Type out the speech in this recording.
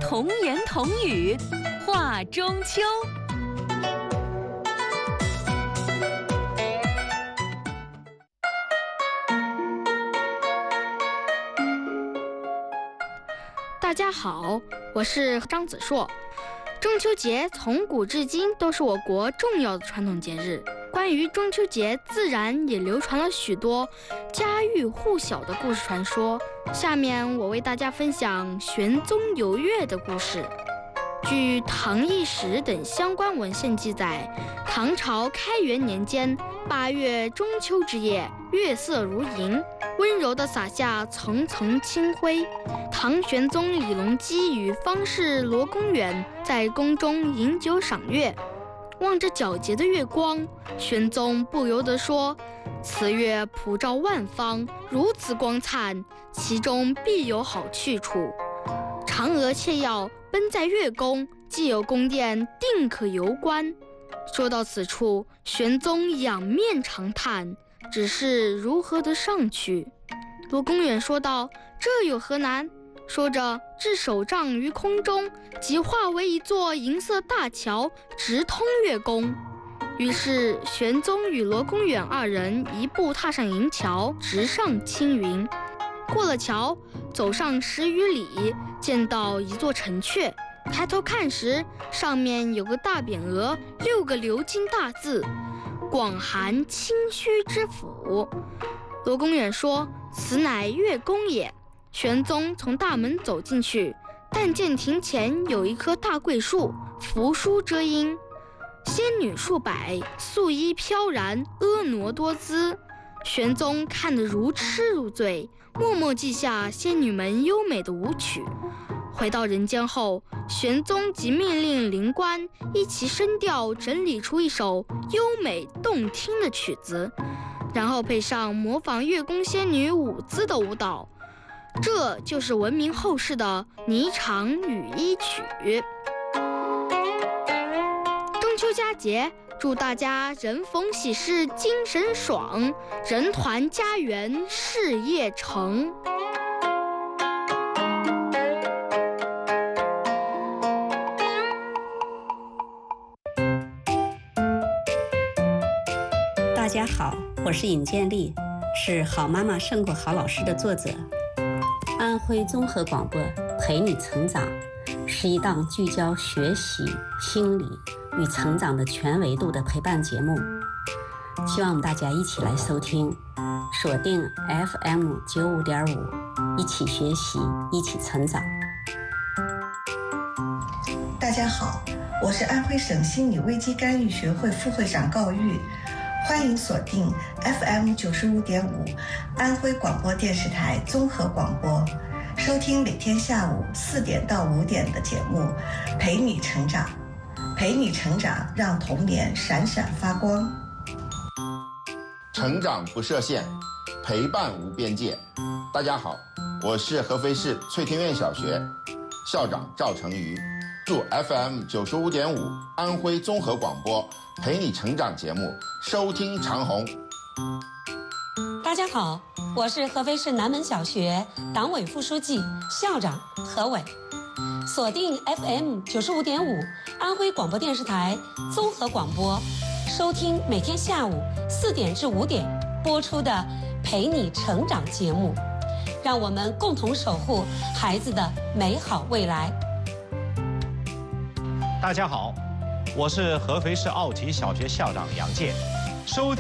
童言童语话中秋。 大家好，我是张子硕。中秋节从古至今都是我国重要的传统节日。关于中秋节，自然也流传了许多家喻户晓的故事传说。下面我为大家分享玄宗游月的故事。据《唐艺史》等相关文献记载，唐朝开元年间8月中秋之夜，月色如银，温柔地洒下层层清辉。唐玄宗李隆基与方士罗公远在宫中饮酒赏月，望着皎洁的月光，玄宗不由得说：“此月普照万方，如此光灿，其中必有好去处。嫦娥窃药奔在月宫，既有宫殿，定可游观。”说到此处，玄宗仰面长叹，只是如何得上去？罗公远说道：“这有何难？”说着，置手杖于空中，即化为一座银色大桥，直通月宫。于是玄宗与罗公远二人一步踏上银桥，直上青云。过了桥，走上10余里，见到一座城阙。抬头看时，上面有个大匾额，6个鎏金大字：“广寒清虚之府。”罗公远说：“此乃月宫也。”玄宗从大门走进去，但见庭前有一棵大桂树，扶疏遮阴，仙女数百，素衣飘然，婀娜多姿。玄宗看得如痴如醉，默默记下仙女们优美的舞曲。回到人间后，玄宗即命令灵官依其声调整理出一首优美动听的曲子，然后配上模仿月宫仙女舞姿的舞蹈，这就是闻名后世的霓裳羽衣曲。中秋佳节，祝大家人逢喜事精神爽，人团家园事业成。 大家好，我是尹建莉，是《好妈妈胜过好老师》的作者。安徽综合广播陪你成长是一档聚焦学习、心理与成长的全维度的陪伴节目，希望大家一起来收听，锁定 FM 95.5，一起学习，一起成长。 大家好，我是安徽省心理危机干预学会副会长高玉，欢迎锁定 FM 95.5安徽广播电视台综合广播，收听每天下午4点到5点的节目，陪你成长，陪你成长，让童年闪闪发光。 成长不设限，陪伴无边界。大家好，我是合肥市翠天苑小学校长赵成瑜，祝 FM 95.5安徽综合广播陪你成长节目收听长虹。 大家好，我是合肥市南门小学党委副书记、校长何伟，锁定 FM 95.5安徽广播电视台综合广播，收听每天下午4点至5点播出的陪你成长节目，让我们共同守护孩子的美好未来。 大家好，我是合肥市奥体小学校长杨健，收听